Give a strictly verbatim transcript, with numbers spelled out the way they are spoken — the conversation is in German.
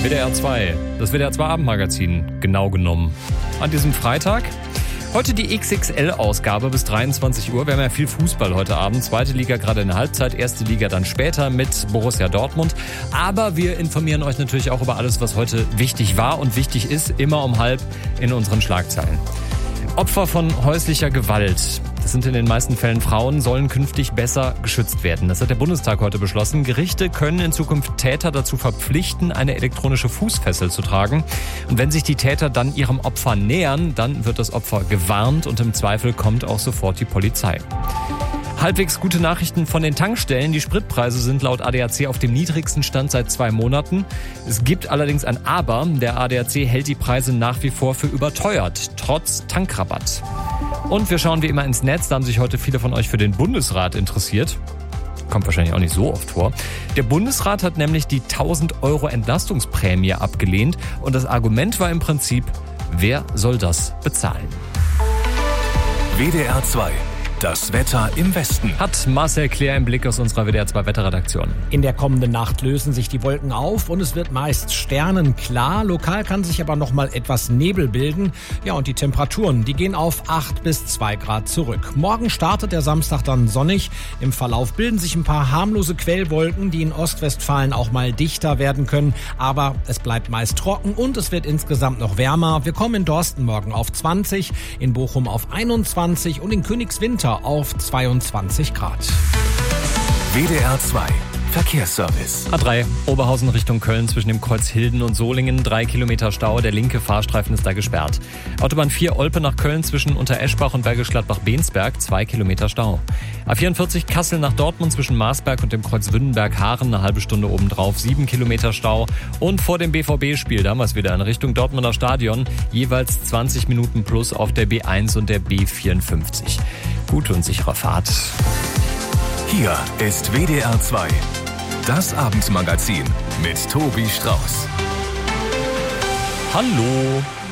W D R zwei, das W D R zwei Abendmagazin, genau genommen. An diesem Freitag. Heute die X X L-Ausgabe bis dreiundzwanzig Uhr. Wir haben ja viel Fußball heute Abend. Zweite Liga gerade in der Halbzeit, erste Liga dann später mit Borussia Dortmund. Aber wir informieren euch natürlich auch über alles, was heute wichtig war und wichtig ist, immer um halb in unseren Schlagzeilen. Opfer von häuslicher Gewalt, das sind in den meisten Fällen Frauen, sollen künftig besser geschützt werden. Das hat der Bundestag heute beschlossen. Gerichte können in Zukunft Täter dazu verpflichten, eine elektronische Fußfessel zu tragen. Und wenn sich die Täter dann ihrem Opfer nähern, dann wird das Opfer gewarnt und im Zweifel kommt auch sofort die Polizei. Halbwegs gute Nachrichten von den Tankstellen. Die Spritpreise sind laut A D A C auf dem niedrigsten Stand seit zwei Monaten. Es gibt allerdings ein Aber. Der A D A C hält die Preise nach wie vor für überteuert, trotz Tankrabatt. Und wir schauen wie immer ins Netz. Da haben sich heute viele von euch für den Bundesrat interessiert. Kommt wahrscheinlich auch nicht so oft vor. Der Bundesrat hat nämlich die tausend Euro Entlastungsprämie abgelehnt. Und das Argument war im Prinzip, wer soll das bezahlen? W D R zwei. Das Wetter im Westen. Hat Marcel Claire im Blick aus unserer W D R zwei Wetterredaktion. In der kommenden Nacht lösen sich die Wolken auf und es wird meist sternenklar. Lokal kann sich aber noch mal etwas Nebel bilden. Ja, und die Temperaturen, die gehen auf acht bis zwei Grad zurück. Morgen startet der Samstag dann sonnig. Im Verlauf bilden sich ein paar harmlose Quellwolken, die in Ostwestfalen auch mal dichter werden können. Aber es bleibt meist trocken und es wird insgesamt noch wärmer. Wir kommen in Dorsten morgen auf zwanzig, in Bochum auf einundzwanzig und in Königswinter auf zweiundzwanzig Grad. W D R zwei Verkehrsservice. A drei, Oberhausen Richtung Köln zwischen dem Kreuz Hilden und Solingen, drei Kilometer Stau, der linke Fahrstreifen ist da gesperrt. Autobahn vier Olpe nach Köln zwischen Untereschbach und Bergisch Gladbach-Bensberg, zwei Kilometer Stau. A vierundvierzig Kassel nach Dortmund zwischen Marsberg und dem Kreuz Wünnenberg-Haaren, eine halbe Stunde obendrauf, sieben Kilometer Stau. Und vor dem B V B-Spiel, damals wieder in Richtung Dortmunder Stadion, jeweils zwanzig Minuten plus auf der B eins und der B vierundfünfzig. Gute und sichere Fahrt. Hier ist W D R zwei. Das Abendmagazin mit Tobi Strauß. Hallo.